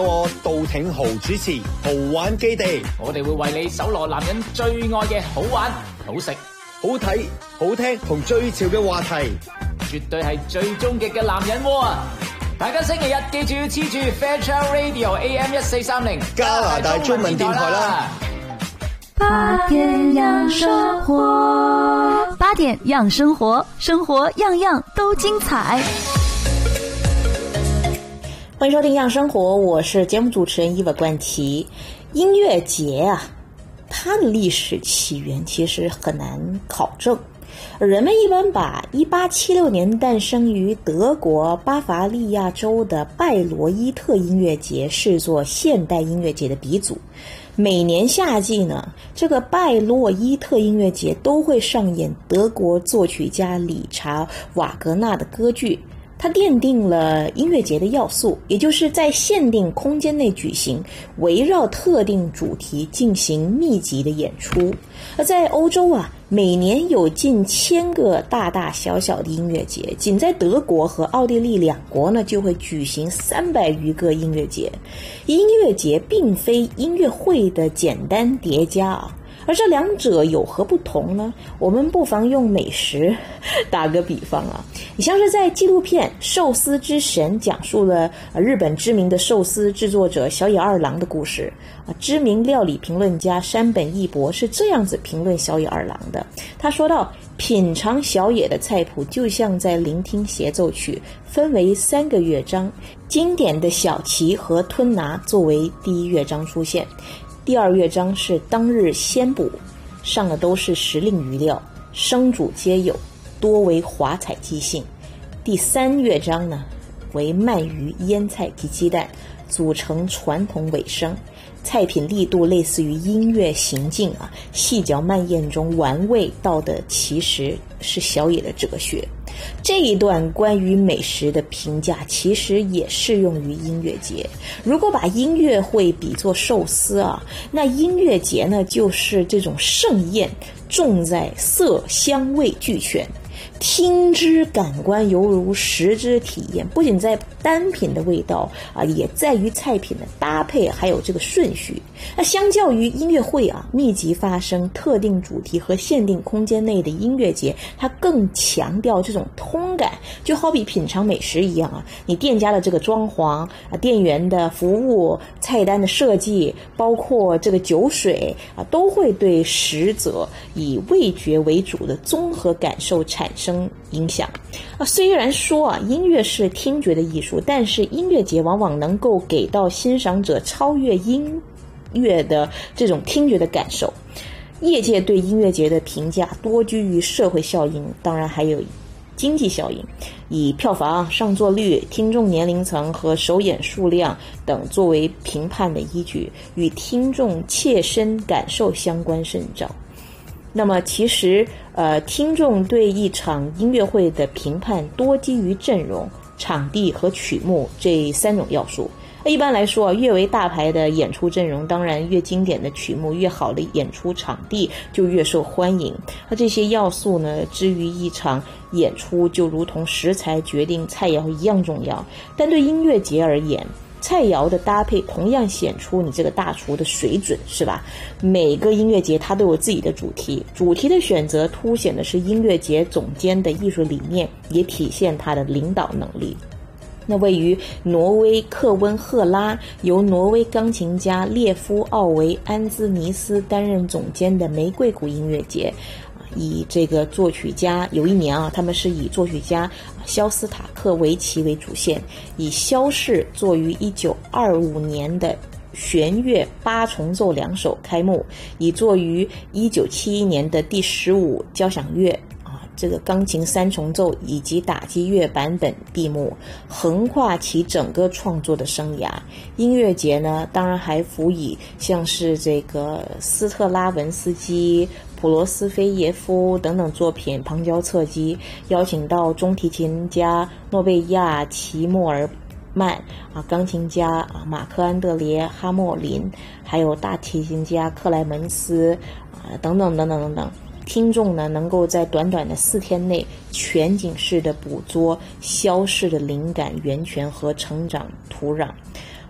我杜挺豪主持豪玩基地， 我哋會為你搜羅男人最愛嘅好玩、好食、 好睇、好聽同最潮嘅話題， 絕對係最終極嘅男人窩啊！大家星期日記住要黐住 Fairchild Radio AM 1430 加拿大中文電台啦。 8點養生活，8點養生活，生活樣樣都精彩。 歡迎收聽《樣生活》，我是節目主持人伊娃冠琪。音樂節啊，它的歷史起源其實很難考證。人們一般把1876年誕生於德國巴伐利亞州的拜羅伊特音樂節視作現代音樂節的鼻祖。每年夏季呢，這個拜洛伊特音樂節都會上演德國作曲家理查·瓦格納的歌劇。它奠定了音樂節的要素，也就是在限定空間內舉行，圍繞特定主題進行密集的演出。而在歐洲啊，每年有近1000個大大小小的音樂節，僅在德國和奧地利兩國呢，就會舉行300餘個音樂節。音樂節並非音樂會的簡單疊加啊。而這兩者有何不同呢？我們不妨用美食打個比方啊，你像是在紀錄片《壽司之神》講述了日本知名的壽司製作者小野二郎的故事啊。知名料理評論家山本義博是這樣子評論小野二郎的，他說到，品嘗小野的菜譜就像在聆聽協奏曲，分為3個樂章，經典的小旗和吞拿作為第一樂章出現。第二樂章是當日鮮補，上的都是時令餘料，生煮皆有，多為華彩即興。第三樂章呢，為鰻魚、醃菜及雞蛋，組成傳統尾聲。菜品力度類似於音樂行進啊，細嚼慢咽中玩味到的其實是小野的哲學。這一段關於美食的評價其實也適用於音樂節。如果把音樂會比作壽司啊，那音樂節呢就是這種盛宴，重在色香味俱全。聽之感官猶如食之體驗，不僅在單品的味道啊，也在於菜品的搭配，還有這個順序。那相較於音樂會啊，密集發生特定主題和限定空間內的音樂節，它更強調這種通感，就好比品嘗美食一樣啊，你店家的這個裝潢啊，店員的服務，菜單的設計，包括這個酒水啊，都會對食者以味覺為主的綜合感受產生影響啊。雖然說啊，音樂是聽覺的藝術，但是音樂節往往能夠給到欣賞者超越音樂的這種聽覺的感受。業界對音樂節的評價多居於社會效應，當然還有經濟效應，以票房、上座率、聽眾年齡層和首演數量等作為評判的依據，與聽眾切身感受相關甚照。那麼其實聽眾對一場音樂會的評判多基於陣容、場地和曲目這3種要素。一般來說，越為大牌的演出陣容，當然越經典的曲目、越好的演出場地就越受歡迎。這些要素呢，之於一場演出就如同食材決定菜肴一樣重要。但對音樂節而言，菜肴的搭配同樣顯出你這個大廚的水準，是吧？每個音樂節它都有自己的主題，主題的選擇凸顯的是音樂節總監的藝術理念，也體現他的領導能力。那位於挪威克溫赫拉，由挪威鋼琴家列夫·奧維安茲尼斯擔任總監的玫瑰谷音樂節，以這個作曲家有一年啊，他們是以作曲家肖斯塔克維奇為主線，以肖氏作於1925年的弦樂8重奏2首開幕，以作於1971年的第15交響樂這個鋼琴3重奏以及打擊樂版本閉幕，橫跨其整個創作的生涯。音樂節呢，當然還輔以像是這個斯特拉文斯基、普羅斯菲耶夫等等作品旁敲側擊，邀請到中提琴家諾貝亞·齊默爾曼鋼琴家馬克·安德烈·哈莫林，還有大提琴家克萊門斯等等等等等等。聽眾呢，能夠在短短的4天內全景式的捕捉肖氏的靈感源泉和成長土壤。